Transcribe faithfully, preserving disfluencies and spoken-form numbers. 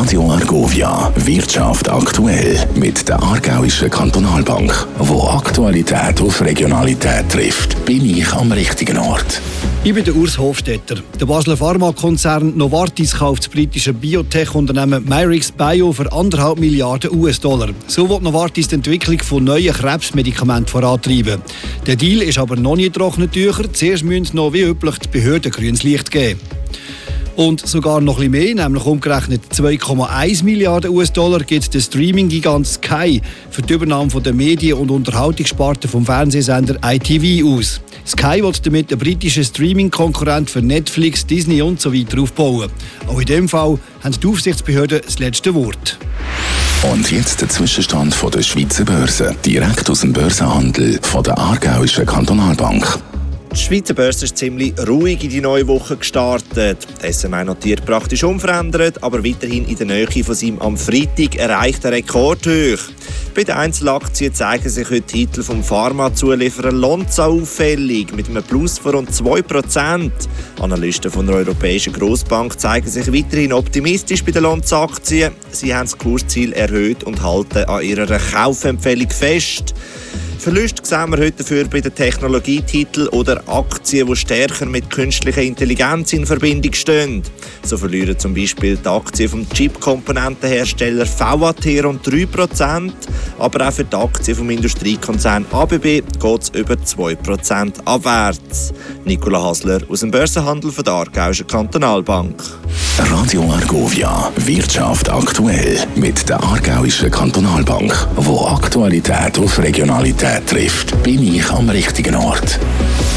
Radio Argovia, Wirtschaft aktuell mit der Aargauischen Kantonalbank. Wo Aktualität auf Regionalität trifft, bin ich am richtigen Ort. Ich bin der Urs Hofstetter. Der Basler Pharmakonzern Novartis kauft das britische Biotech-Unternehmen Myrix Bio für anderthalb Milliarden U S-Dollar. So will Novartis die Entwicklung von neuen Krebsmedikamenten vorantreiben. Der Deal ist aber noch nicht trockene Tücher. Zuerst müssen noch wie üblich die Behörden grünes Licht geben. Und sogar noch ein bisschen mehr, nämlich umgerechnet zwei Komma eins Milliarden U S-Dollar gibt der Streaming-Gigant Sky für die Übernahme von der Medien- und Unterhaltungssparte vom Fernsehsender I T V aus. Sky will damit den britischen Streaming-Konkurrent für Netflix, Disney und so weiter aufbauen. Auch in diesem Fall haben die Aufsichtsbehörden das letzte Wort. Und jetzt der Zwischenstand von der Schweizer Börse, direkt aus dem Börsenhandel von der Aargauischen Kantonalbank. Die Schweizer Börse ist ziemlich ruhig in die neue Woche gestartet. Der S M I notiert praktisch unverändert, aber weiterhin in der Nähe von seinem am Freitag erreichten Rekordhoch. Bei den Einzelaktien zeigen sich heute Titel vom Pharma-Zulieferer Lonza auffällig, mit einem Plus von rund zwei Prozent. Analysten von der Europäischen Grossbank zeigen sich weiterhin optimistisch bei den Lonza-Aktien. Sie haben das Kursziel erhöht und halten an ihrer Kaufempfehlung fest. Verluste sehen wir heute dafür bei den Technologietiteln oder Aktien, die stärker mit künstlicher Intelligenz in Verbindung stehen. So verlieren zum Beispiel die Aktien vom Chip-Komponentenhersteller V A T rund drei Prozent, aber auch für die Aktien vom Industriekonzern A B B geht es über zwei Prozent abwärts. Nicola Hasler aus dem Börsenhandel von der Aargauischen Kantonalbank. Radio Argovia, Wirtschaft aktuell mit der Aargauischen Kantonalbank. Wo Aktualität auf Regionalität trifft, bin ich am richtigen Ort.